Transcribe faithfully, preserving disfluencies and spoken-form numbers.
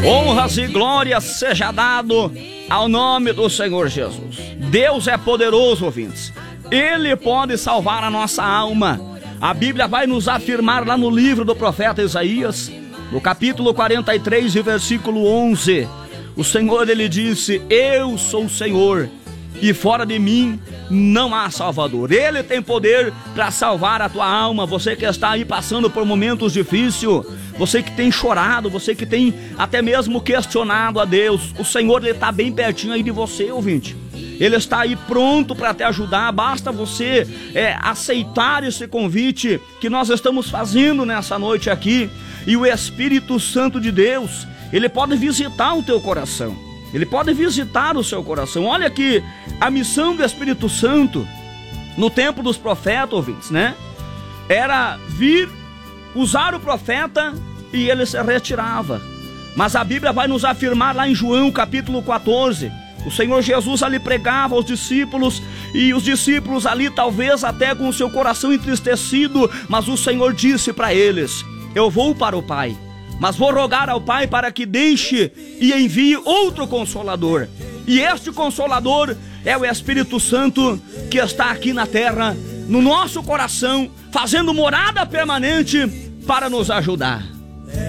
Honras e glórias seja dado ao nome do Senhor Jesus. Deus é poderoso, ouvintes. Ele pode salvar a nossa alma. A Bíblia vai nos afirmar lá no livro do profeta Isaías, no capítulo quarenta e três, e versículo onze. O Senhor, ele disse: eu sou o Senhor, e fora de mim não há salvador. Ele tem poder para salvar a tua alma. Você que está aí passando por momentos difíceis, você que tem chorado, você que tem até mesmo questionado a Deus, o Senhor, ele está bem pertinho aí de você, ouvinte. Ele está aí pronto para te ajudar. Basta você é, aceitar esse convite que nós estamos fazendo nessa noite aqui, e o Espírito Santo de Deus, ele pode visitar o teu coração. Ele pode visitar o seu coração. Olha aqui, a missão do Espírito Santo no tempo dos profetas, ouvintes, né? Era vir, usar o profeta e ele se retirava. Mas a Bíblia vai nos afirmar lá em João capítulo quatorze. O Senhor Jesus ali pregava aos discípulos, e os discípulos ali talvez até com o seu coração entristecido, mas o Senhor disse para eles: eu vou para o Pai, mas vou rogar ao Pai para que deixe e envie outro Consolador. E este Consolador é o Espírito Santo, que está aqui na terra, no nosso coração, fazendo morada permanente para nos ajudar.